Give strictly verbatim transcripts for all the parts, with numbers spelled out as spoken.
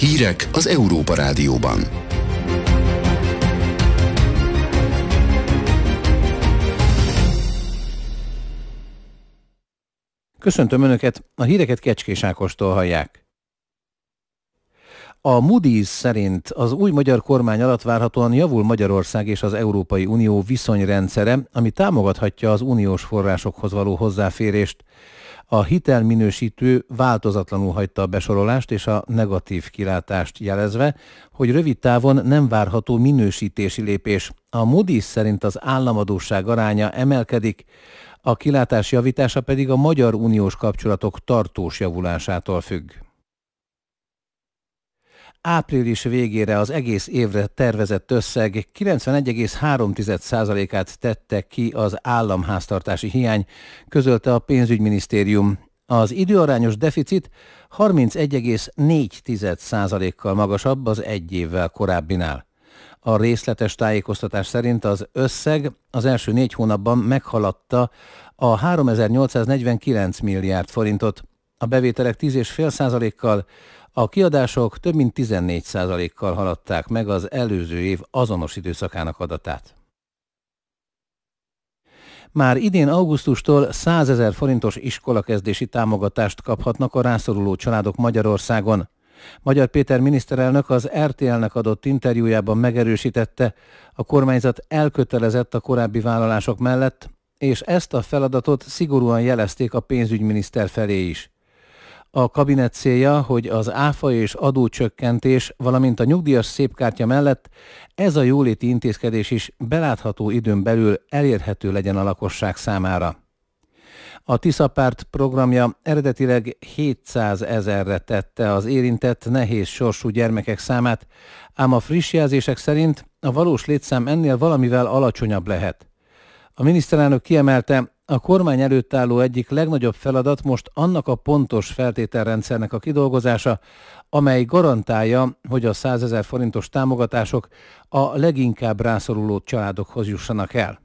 Hírek az Európa Rádióban. Köszöntöm Önöket, a híreket Kecskés Ákostól hallják. A Moody's szerint az új magyar kormány alatt várhatóan javul Magyarország és az Európai Unió viszonyrendszere, ami támogathatja az uniós forrásokhoz való hozzáférést. A hitelminősítő változatlanul hagyta a besorolást és a negatív kilátást jelezve, hogy rövid távon nem várható minősítési lépés. A Moody's szerint az államadósság aránya emelkedik, a kilátás javítása pedig a magyar uniós kapcsolatok tartós javulásától függ. Április végére az egész évre tervezett összeg kilencvenegy egész három százalékát tette ki az államháztartási hiány, közölte a pénzügyminisztérium. Az időarányos deficit harmincegy egész négy százalékkal magasabb az egy évvel korábbinál. A részletes tájékoztatás szerint az összeg az első négy hónapban meghaladta a háromezer-nyolcszáznegyvenkilenc milliárd forintot, a bevételek tíz egész öt százalékkal, a kiadások több mint tizennégy százalékkal haladták meg az előző év azonos időszakának adatát. Már idén augusztustól százezer forintos iskolakezdési támogatást kaphatnak a rászoruló családok Magyarországon. Magyar Péter miniszterelnök az er té el-nek adott interjújában megerősítette, a kormányzat elkötelezett a korábbi vállalások mellett, és ezt a feladatot szigorúan jelezték a pénzügyminiszter felé is. A kabinet célja, hogy az áfa és adócsökkentés, valamint a nyugdíjas szépkártya mellett ez a jóléti intézkedés is belátható időn belül elérhető legyen a lakosság számára. A Tiszapárt programja eredetileg hétszázezerre tette az érintett nehéz sorsú gyermekek számát, ám a friss jelzések szerint a valós létszám ennél valamivel alacsonyabb lehet. A miniszterelnök kiemelte, a kormány előtt álló egyik legnagyobb feladat most annak a pontos feltételrendszernek a kidolgozása, amely garantálja, hogy a százezer forintos támogatások a leginkább rászoruló családokhoz jussanak el.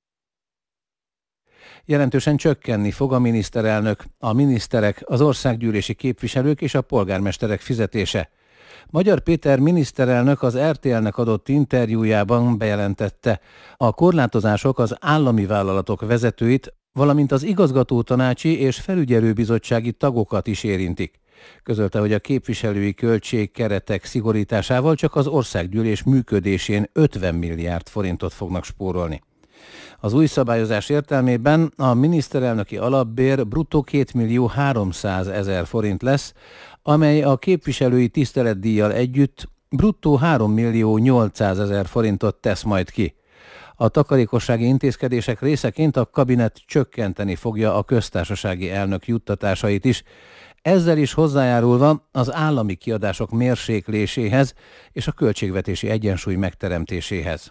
Jelentősen csökkenni fog a miniszterelnök, a miniszterek, az országgyűlési képviselők és a polgármesterek fizetése. Magyar Péter miniszterelnök az er té el-nek adott interjújában bejelentette, a korlátozások az állami vállalatok vezetőit, valamint az igazgatótanácsi és felügyelőbizottsági tagokat is érintik. Közölte, hogy a képviselői költségkeretek szigorításával csak az országgyűlés működésén ötven milliárd forintot fognak spórolni. Az új szabályozás értelmében a miniszterelnöki alapbér bruttó kétmillió háromszázezer forint lesz, amely a képviselői tiszteletdíjjal együtt bruttó hárommillió nyolcszázezer forintot tesz majd ki. A takarékossági intézkedések részeként a kabinet csökkenteni fogja a köztársasági elnök juttatásait is, ezzel is hozzájárulva az állami kiadások mérsékléséhez és a költségvetési egyensúly megteremtéséhez.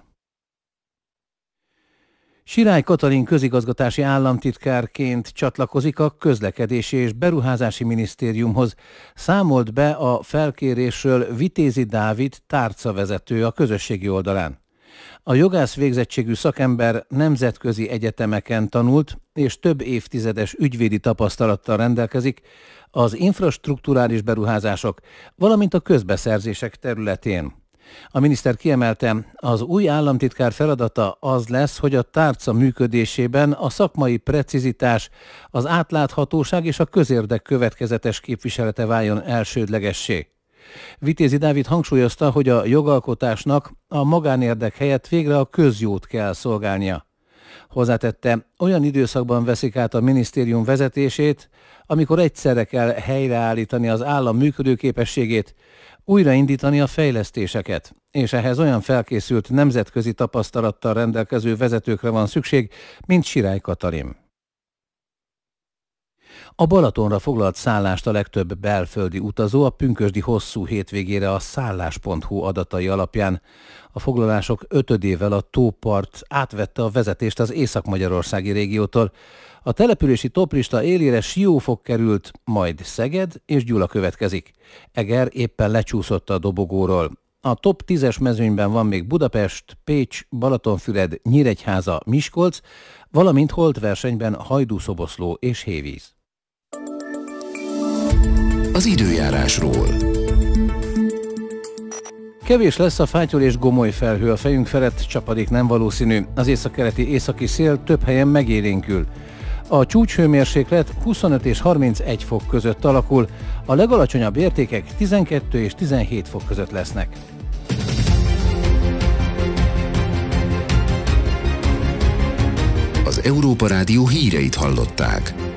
Sirály Katalin közigazgatási államtitkárként csatlakozik a Közlekedési és Beruházási Minisztériumhoz, számolt be a felkérésről Vitézi Dávid tárcavezető a közösségi oldalán. A jogász végzettségű szakember nemzetközi egyetemeken tanult, és több évtizedes ügyvédi tapasztalattal rendelkezik az infrastrukturális beruházások, valamint a közbeszerzések területén. A miniszter kiemelte, az új államtitkár feladata az lesz, hogy a tárca működésében a szakmai precizitás, az átláthatóság és a közérdek következetes képviselete váljon elsődlegessé. Vitézi Dávid hangsúlyozta, hogy a jogalkotásnak a magánérdek helyett végre a közjót kell szolgálnia. Hozzátette, olyan időszakban veszik át a minisztérium vezetését, amikor egyszerre kell helyreállítani az állam működőképességét, újraindítani a fejlesztéseket, és ehhez olyan felkészült nemzetközi tapasztalattal rendelkező vezetőkre van szükség, mint Sirály Katalin. A Balatonra foglalt szállást a legtöbb belföldi utazó a pünkösdi hosszú hétvégére a szállás pont hu adatai alapján. A foglalások ötödével a tópart átvette a vezetést az észak-magyarországi régiótól. A települési toplista élére Siófok került, majd Szeged és Gyula következik. Eger éppen lecsúszott a dobogóról. A top tízes mezőnyben van még Budapest, Pécs, Balatonfüred, Nyíregyháza, Miskolc, valamint holtversenyben Hajdú-Szoboszló és Hévíz. Az időjárásról. kevés lesz a fátyol és gomoly felhő a fejünk felett, csapadék nem valószínű. Az északkeleti északi szél több helyen megélénkül. A csúcshőmérséklet huszonöt és harmincegy fok között alakul, a legalacsonyabb értékek tizenkettő és tizenhét fok között lesznek. Az Európa Rádió híreit hallották.